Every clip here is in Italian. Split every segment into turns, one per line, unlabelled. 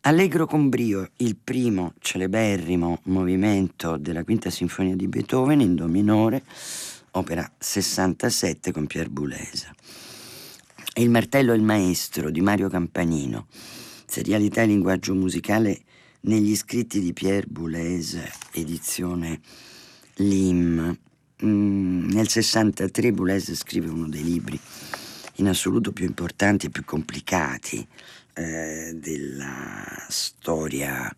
Allegro con brio, il primo celeberrimo movimento della Quinta Sinfonia di Beethoven in do minore, opera 67 con Pierre Boulez. Il martello e il maestro di Mario Campanino, serialità e linguaggio musicale negli scritti di Pierre Boulez, edizione Lim. Nel 63 Boulez scrive uno dei libri in assoluto più importanti e più complicati della storia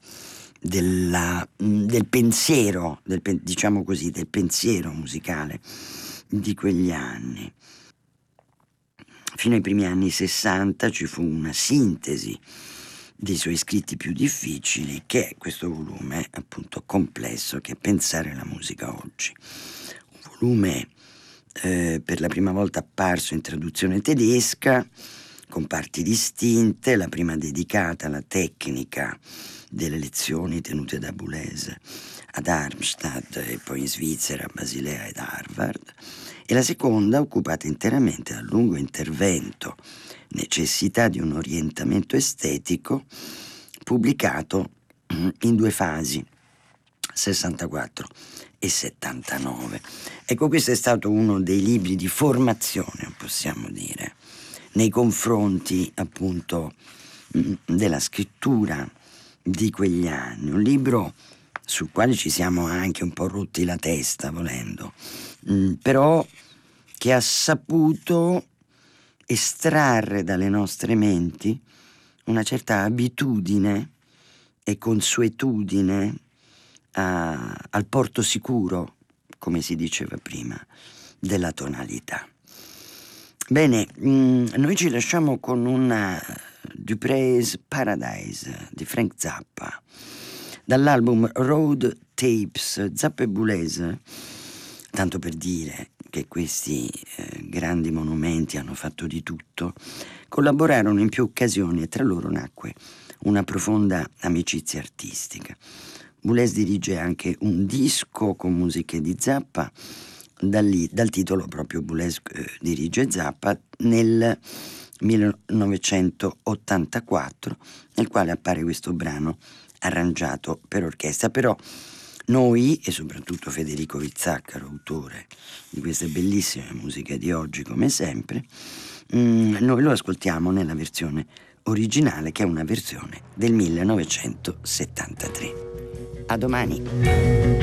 del pensiero, diciamo così, del pensiero musicale di quegli anni. Fino ai primi anni 60 ci fu una sintesi dei suoi scritti più difficili, che è questo volume appunto complesso che è Pensare la musica oggi. Un volume per la prima volta apparso in traduzione tedesca, con parti distinte, la prima dedicata alla tecnica delle lezioni tenute da Boulez a Darmstadt e poi in Svizzera, a Basilea ed Harvard, e la seconda occupata interamente dal lungo intervento Necessità di un orientamento estetico, pubblicato in due fasi, 64 e 79. Ecco, questo è stato uno dei libri di formazione, possiamo dire, nei confronti appunto della scrittura di quegli anni, un libro sul quale ci siamo anche un po' rotti la testa volendo, però che ha saputo estrarre dalle nostre menti una certa abitudine e consuetudine al porto sicuro, come si diceva prima, della tonalità. Bene, noi ci lasciamo con una Dupre's Paradise di Frank Zappa, dall'album Road Tapes. Zappa e Boulez, tanto per dire che questi grandi monumenti hanno fatto di tutto, collaborarono in più occasioni e tra loro nacque una profonda amicizia artistica. Boulez dirige anche un disco con musiche di Zappa, dal titolo proprio Boulez dirige Zappa, nel 1984, nel quale appare questo brano arrangiato per orchestra. Però noi, e soprattutto Federico Vizzaccaro, autore di queste bellissime musiche di oggi come sempre, noi lo ascoltiamo nella versione originale, che è una versione del 1973. A domani.